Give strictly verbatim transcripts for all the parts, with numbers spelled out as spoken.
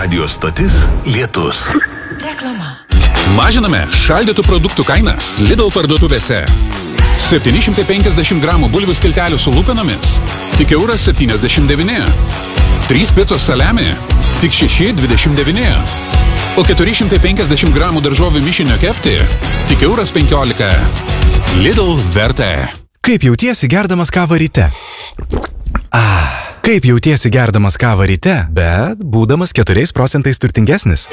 Radio stotis Lietus. Reklama. Mažiname šaldytų produktų kainas Lidl parduotuvėse. septyni šimtai penkiasdešimt gramų bulvių skiltelių su lupinomis, tik euras septyniasdešimt devyni. trys picos saliami, tik šeši dvidešimt devyni. O keturi šimtai penkiasdešimt gramų daržovių mišinio kepti, tik euras penkiolika. Lidl vertė. Kaip jautiesi gerdamas kavą ryte? Ah, kaip jautiesi gerdamas kavą ryte, bet būdamas keturiais procentais turtingesnis?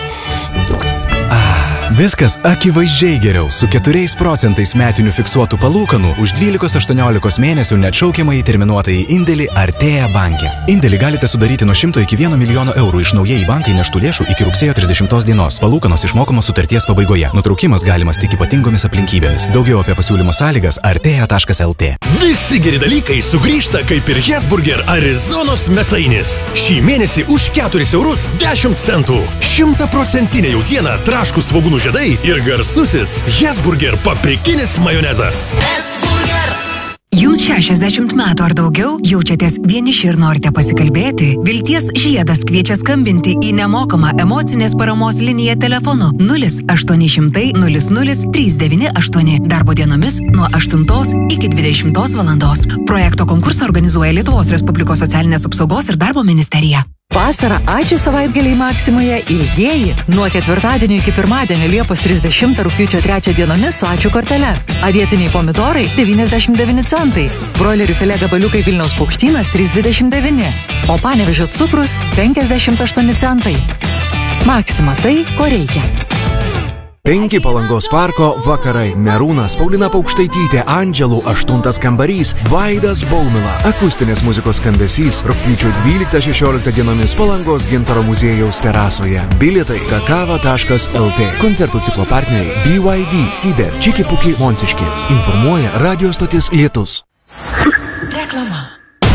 Viskas akivaizdžiai geriau su keturiais procentais metinių fiksuotų palūkanų už dvylikos aštuoniolikos mėnesių neatšaukiamai terminuotąjį indėlį Artea banke. Indėlį galite sudaryti nuo šimto iki vieno milijono eurų iš naujai bankai neštų lėšų iki rugsėjo trisdešimtos dienos. Palūkanos išmokamos sutarties pabaigoje. Nutraukimas galimas tik ypatingomis aplinkybėmis. Daugiau apie pasiūlymo sąlygas artea taškas lt. Visi geri dalykai sugrįžta kaip ir Hesburger Arizonos mėsainis. Šį mėnesį už keturis eurus dešimt centų. Šimtaprocentinė jautiena, traškūs svogūnų žiedai ir garsusis Hesburger paprikinis majonezas. Hesburger. Jums šešiasdešimt metų ar daugiau, jaučiatės vieniši ir norite pasikalbėti? Vilties žiedas kviečia skambinti į nemokamą emocinės paramos liniją telefonu nulis aštuoni šimtai nulis nulis trys devyni aštuoni. Darbo dienomis nuo aštuntos iki dvidešimtos valandos. Projekto konkursą organizuoja Lietuvos Respublikos socialinės apsaugos ir darbo ministerija. Vasarą ačiū savaitgaliai Maksimoje ilgieji. Nuo ketvirtadienio iki pirmadienio Liepos trisdešimtą rugpjūčio trečią dienomis su ačiū kortele. Avietiniai pomidorai devyniasdešimt devyni centai. Broilerių filė gabaliukai Vilniaus Paukštynas trys dvidešimt devyni. O Panevėžio cukrus penkiasdešimt aštuoni centai. Maksima tai, ko reikia. Penki Palangos parko vakarai. Merūnas, Paulina Paukštaitytė, Andželų, aštuntas kambarys, Vaidas Baumila. Akustinės muzikos skambesys rugpjūčio dvyliktą šešioliktą dienomis Palangos Gintaro muziejaus terasoje. Bilietai kakava taškas lt. Koncertų ciklo partneriai B Y D, Sibet, Čiki Puki, Monciškės. Informuoja radio stotis Lietus. Reklama.